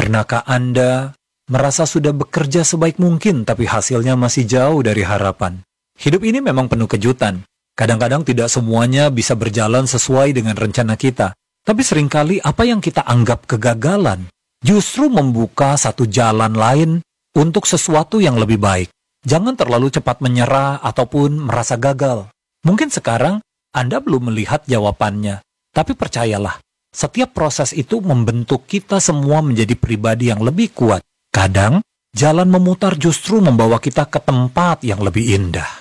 Pernahkah Anda merasa sudah bekerja sebaik mungkin tapi hasilnya masih jauh dari harapan? Hidup ini memang penuh kejutan. Kadang-kadang tidak semuanya bisa berjalan sesuai dengan rencana kita. Tapi seringkali apa yang kita anggap kegagalan justru membuka satu jalan lain untuk sesuatu yang lebih baik. Jangan terlalu cepat menyerah ataupun merasa gagal. Mungkin sekarang Anda belum melihat jawabannya, tapi percayalah, setiap proses itu membentuk kita semua menjadi pribadi yang lebih kuat. Kadang, jalan memutar justru membawa kita ke tempat yang lebih indah.